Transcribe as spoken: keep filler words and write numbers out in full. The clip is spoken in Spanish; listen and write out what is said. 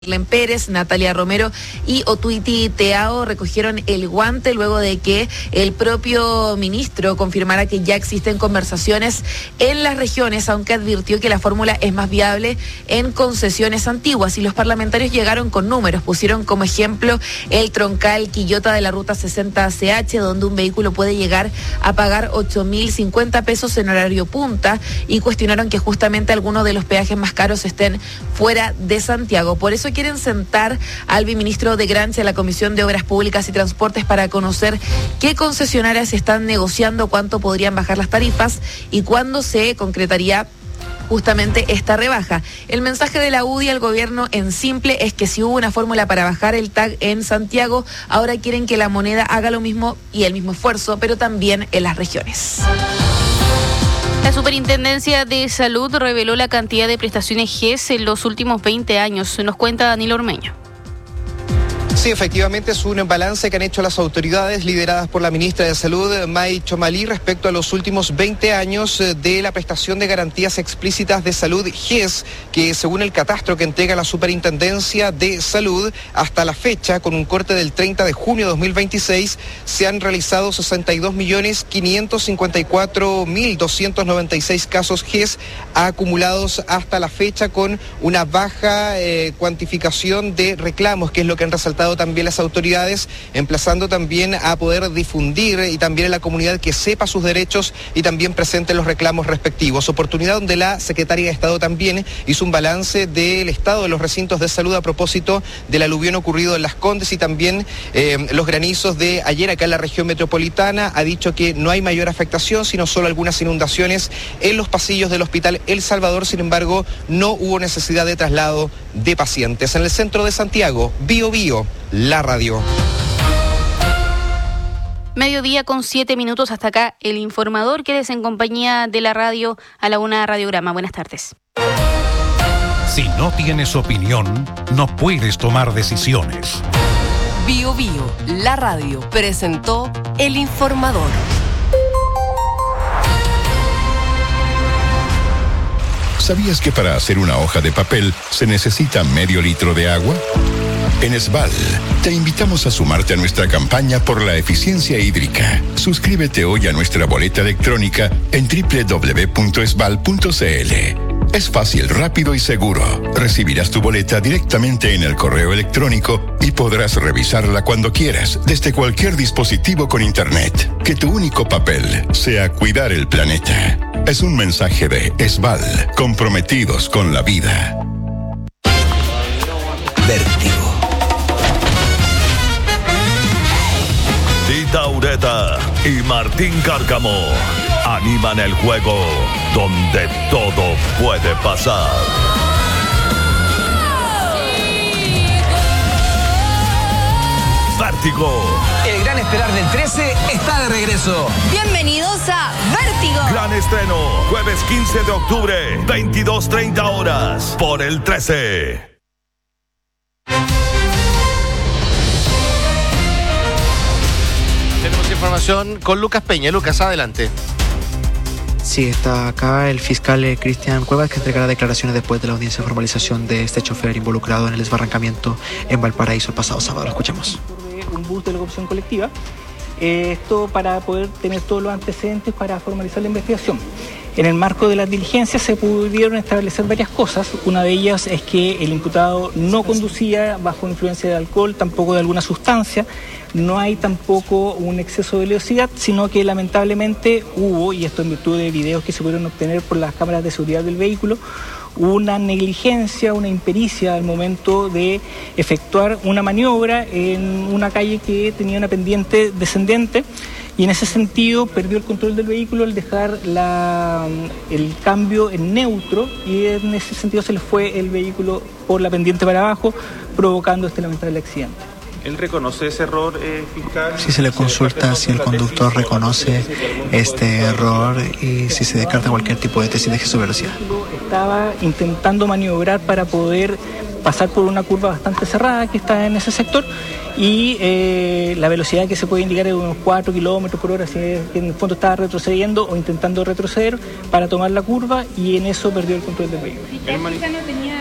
Len Pérez, Natalia Romero y Otuiti Teao recogieron el guante luego de que el propio ministro confirmara que ya existen conversaciones en las regiones, aunque advirtió que la fórmula es más viable en concesiones antiguas. Y los parlamentarios llegaron con números, pusieron como ejemplo el troncal Quillota de la ruta sesenta C H, donde un vehículo puede llegar a pagar ocho mil cincuenta pesos en horario punta, y cuestionaron que justamente algunos de los peajes más caros estén fuera de Santiago. Por eso quieren sentar al viceministro de Grancha, la Comisión de Obras Públicas y Transportes, para conocer qué concesionarias están negociando, cuánto podrían bajar las tarifas y cuándo se concretaría justamente esta rebaja. El mensaje de la U D I al gobierno en simple es que si hubo una fórmula para bajar el T A G en Santiago, ahora quieren que la moneda haga lo mismo y el mismo esfuerzo, pero también en las regiones. La Superintendencia de Salud reveló la cantidad de prestaciones G E S en los últimos veinte años. Nos cuenta Danilo Ormeño. Sí, efectivamente es un balance que han hecho las autoridades lideradas por la ministra de Salud, May Chomalí, respecto a los últimos veinte años de la prestación de garantías explícitas de salud G E S, que según el catastro que entrega la Superintendencia de Salud, hasta la fecha, con un corte del treinta de junio de dos mil veintiséis, se han realizado sesenta y dos millones quinientos cincuenta y cuatro mil doscientos noventa y seis casos G E S acumulados hasta la fecha, con una baja eh, cuantificación de reclamos, que es lo que han resaltado también las autoridades, emplazando también a poder difundir y también en la comunidad que sepa sus derechos y también presente los reclamos respectivos. Oportunidad donde la Secretaría de Estado también hizo un balance del estado de los recintos de salud a propósito del aluvión ocurrido en Las Condes y también eh, los granizos de ayer acá en la región metropolitana. Ha dicho que no hay mayor afectación, sino solo algunas inundaciones en los pasillos del Hospital El Salvador. Sin embargo, no hubo necesidad de traslado de pacientes. En el centro de Santiago, Bio Bio, la radio. Mediodía con siete minutos, hasta acá el informador. Quédese en compañía de la radio a la una Radiograma. Buenas tardes. Si no tienes opinión, no puedes tomar decisiones. Bio Bio, la radio, presentó el informador. ¿Sabías que para hacer una hoja de papel se necesita medio litro de agua? En Esval, te invitamos a sumarte a nuestra campaña por la eficiencia hídrica. Suscríbete hoy a nuestra boleta electrónica en doble u doble u doble u punto esval punto c l. Es fácil, rápido y seguro. Recibirás tu boleta directamente en el correo electrónico y podrás revisarla cuando quieras, desde cualquier dispositivo con internet. Que tu único papel sea cuidar el planeta. Es un mensaje de Esval, comprometidos con la vida. Vértigo. Tita Ureta y Martín Cárcamo animan el juego donde todo puede pasar. Vértigo. El gran esperar del trece está de regreso. Bienvenidos a Vértigo. Gran estreno, jueves quince de octubre, veintidós treinta horas, por el trece. Tenemos información con Lucas Peña. Lucas, adelante. Sí, está acá el fiscal eh, Cristian Cuevas, que entregará declaraciones después de la audiencia de formalización de este chofer involucrado en el desbarrancamiento en Valparaíso el pasado sábado. Lo escuchamos. Un bus de locomoción colectiva, eh, esto para poder tener todos los antecedentes para formalizar la investigación. En el marco de las diligencias se pudieron establecer varias cosas. Una de ellas es que el imputado no conducía bajo influencia de alcohol, tampoco de alguna sustancia. No hay tampoco un exceso de velocidad, sino que lamentablemente hubo, y esto en virtud de videos que se pudieron obtener por las cámaras de seguridad del vehículo, una negligencia, una impericia al momento de efectuar una maniobra en una calle que tenía una pendiente descendente, y en ese sentido perdió el control del vehículo al dejar la, el cambio en neutro, y en ese sentido se le fue el vehículo por la pendiente para abajo, provocando este lamentable accidente. ¿Él reconoce ese error, eh, fiscal? Si se le consulta si el conductor reconoce este error y si se descarta cualquier tipo de tesis de exceso de velocidad. Estaba intentando maniobrar para poder pasar por una curva bastante cerrada que está en ese sector, y eh, la velocidad que se puede indicar es de unos cuatro kilómetros por hora, si es que en el fondo estaba retrocediendo o intentando retroceder para tomar la curva, y en eso perdió el control del vehículo. ¿El no tenía